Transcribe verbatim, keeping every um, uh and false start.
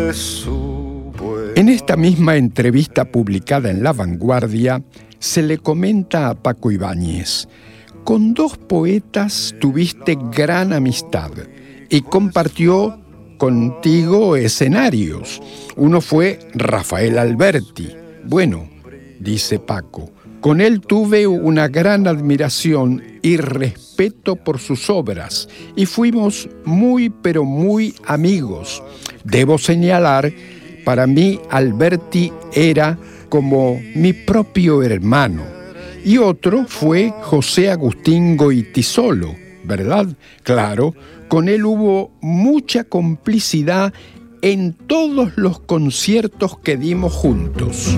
de su poema. En esta misma entrevista publicada en La Vanguardia, se le comenta a Paco Ibáñez: con dos poetas tuviste gran amistad y compartió contigo escenarios. Uno fue Rafael Alberti. Bueno, dice Paco, con él tuve una gran admiración y respeto por sus obras y fuimos muy pero muy amigos. Debo señalar, para mí Alberti era como mi propio hermano. Y otro fue José Agustín Goytisolo, ¿verdad? Claro, con él hubo mucha complicidad en todos los conciertos que dimos juntos.